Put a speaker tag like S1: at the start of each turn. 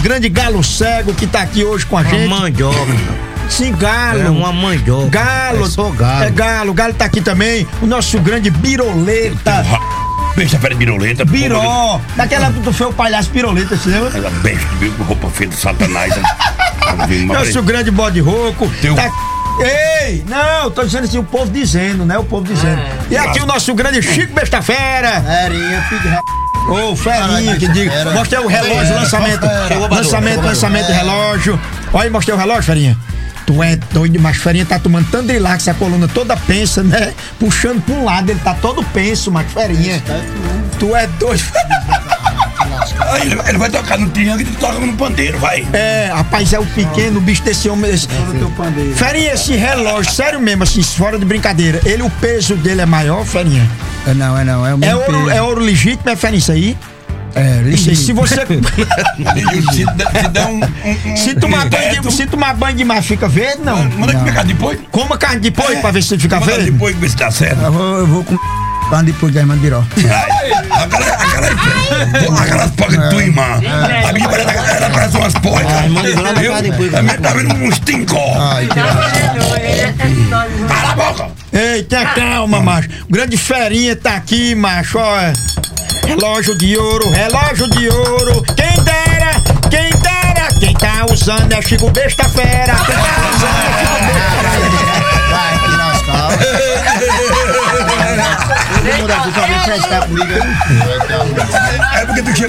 S1: Grande Galo Cego que tá aqui hoje com a gente.
S2: Uma mandioca.
S1: Sim, Galo.
S2: É uma mandioca.
S1: Galo.
S2: Eu sou Galo.
S1: É Galo. Galo tá aqui também. O nosso grande Biroleta.
S3: Besta fera Biroleta.
S1: Biró. Daquela época tu foi o palhaço Biroleta, você lembra?
S3: Ela besta, viu? Com roupa feia do Satanás.
S1: Nosso grande bode rouco.
S3: Teu...
S1: Tá... Ei, não, tô dizendo assim, o povo dizendo, né? O povo dizendo. E aqui o nosso grande Chico Besta Fera.
S4: Ferinha, filho de
S1: Ô, Ferinha, que diga. Mostrei o relógio, lançamento de relógio. Olha aí, mostrei o relógio, Ferinha. Tu é doido, mas Ferinha tá tomando Tandrilac, essa coluna toda pensa, né? Puxando pra um lado, ele tá todo penso, mas Ferinha. Tu é doido.
S3: Ele vai tocar no triângulo e tu toca no pandeiro, vai.
S1: É, rapaz, é o pequeno, o bicho desse homem. Ferinha, esse relógio, sério mesmo, assim, fora de brincadeira, o peso dele é maior, Ferinha?
S4: Não, é o mesmo peso.
S1: É ouro legítimo, é Ferinha, isso aí?
S4: É, legítimo.
S1: Se você. Se tomar banho demais, fica verde, não?
S3: Manda comer carne de boi.
S1: Coma carne de boi pra ver se fica verde.
S3: Carne de boi, ver se dá certo.
S4: Eu vou com carne de boi da irmã de Biró.
S3: Aquelas porcas de tua irmã. A minha ela parece umas porcas. Tá vendo uns tincó. Cala a boca.
S1: Ei, tenha calma, macho. O grande Ferinha tá aqui, macho, olha. Relógio de ouro. Quem dera. Quem tá usando é Chico Besta Fera. Quem tá usando é Chico Besta Fera.
S4: Vai, que lascar.
S3: É porque tu chega